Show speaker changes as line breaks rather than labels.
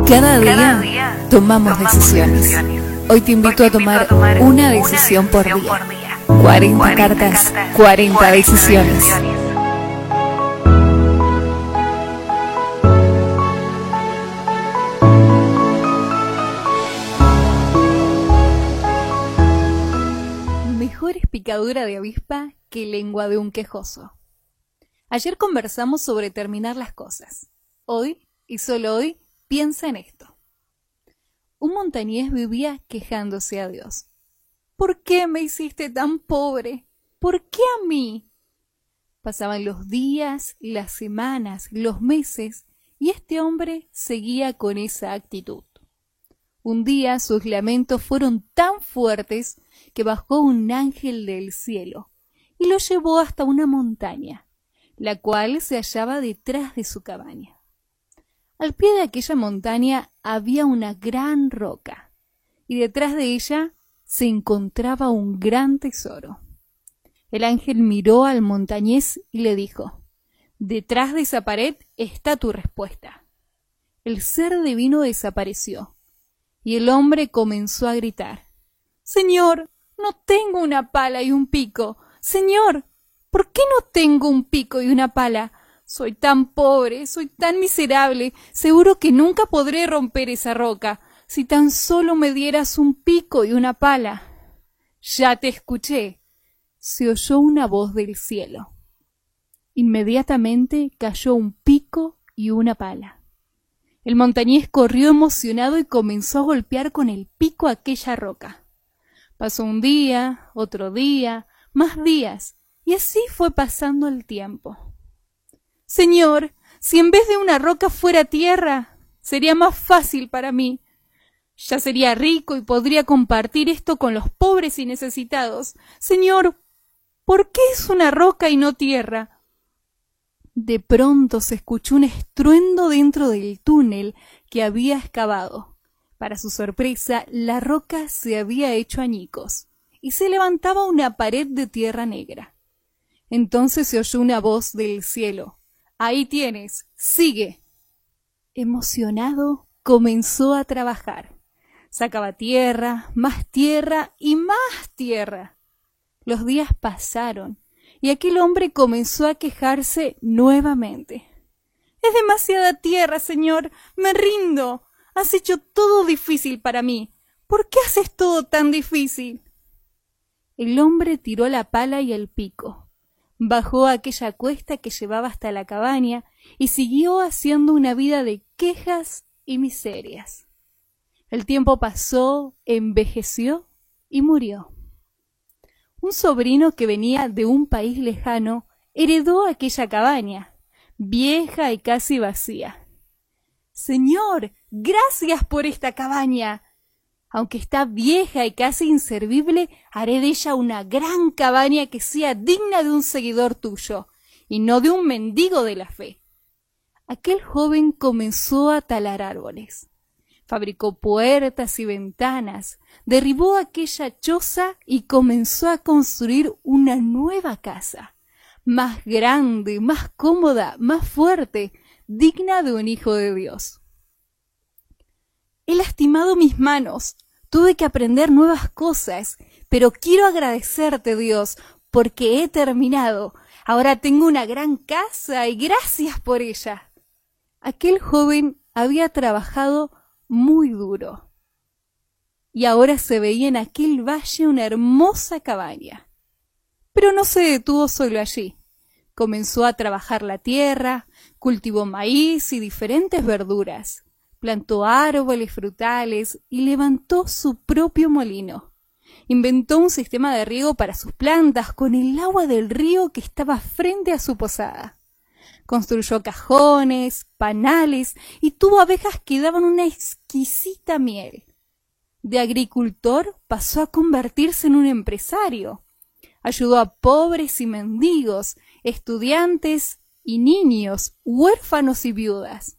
Cada día tomamos decisiones. Hoy te invito a tomar una decisión por día. 40 cartas, 40 decisiones. Mejor es picadura de avispa que lengua de un quejoso. Ayer conversamos sobre terminar las cosas. Hoy, y solo hoy, piensa en esto. Un montañés vivía quejándose a Dios. ¿Por qué me hiciste tan pobre? ¿Por qué a mí? Pasaban los días, las semanas, los meses, y este hombre seguía con esa actitud. Un día sus lamentos fueron tan fuertes que bajó un ángel del cielo y lo llevó hasta una montaña, la cual se hallaba detrás de su cabaña. Al pie de aquella montaña había una gran roca, y detrás de ella se encontraba un gran tesoro. El ángel miró al montañés y le dijo: «Detrás de esa pared está tu respuesta». El ser divino desapareció, y el hombre comenzó a gritar: «Señor, no tengo una pala y un pico. Señor, ¿por qué no tengo un pico y una pala? Soy tan pobre, soy tan miserable, seguro que nunca podré romper esa roca. Si tan solo me dieras un pico y una pala». «Ya te escuché», se oyó una voz del cielo. Inmediatamente cayó un pico y una pala. El montañés corrió emocionado y comenzó a golpear con el pico aquella roca. Pasó un día, otro día, más días, y así fue pasando el tiempo. «Señor, si en vez de una roca fuera tierra, sería más fácil para mí. Ya sería rico y podría compartir esto con los pobres y necesitados. Señor, ¿por qué es una roca y no tierra?» De pronto se escuchó un estruendo dentro del túnel que había excavado. Para su sorpresa, la roca se había hecho añicos y se levantaba una pared de tierra negra. Entonces se oyó una voz del cielo: «Ahí tienes, sigue». Emocionado, comenzó a trabajar. Sacaba tierra y más tierra. Los días pasaron y aquel hombre comenzó a quejarse nuevamente. «Es demasiada tierra, señor, me rindo. Has hecho todo difícil para mí. ¿Por qué haces todo tan difícil?» El hombre tiró la pala y el pico. Bajó aquella cuesta que llevaba hasta la cabaña y siguió haciendo una vida de quejas y miserias. El tiempo pasó, envejeció y murió. Un sobrino que venía de un país lejano heredó aquella cabaña, vieja y casi vacía. «Señor, gracias por esta cabaña. Aunque está vieja y casi inservible, haré de ella una gran cabaña que sea digna de un seguidor tuyo, y no de un mendigo de la fe». Aquel joven comenzó a talar árboles. Fabricó puertas y ventanas, derribó aquella choza y comenzó a construir una nueva casa, más grande, más cómoda, más fuerte, digna de un hijo de Dios. «He lastimado mis manos, tuve que aprender nuevas cosas, pero quiero agradecerte, Dios, porque he terminado. Ahora tengo una gran casa y gracias por ella». Aquel joven había trabajado muy duro y ahora se veía en aquel valle una hermosa cabaña. Pero no se detuvo solo allí. Comenzó a trabajar la tierra, cultivó maíz y diferentes verduras. Plantó árboles frutales y levantó su propio molino. Inventó un sistema de riego para sus plantas con el agua del río que estaba frente a su posada. Construyó cajones, panales y tuvo abejas que daban una exquisita miel. De agricultor pasó a convertirse en un empresario. Ayudó a pobres y mendigos, estudiantes y niños, huérfanos y viudas.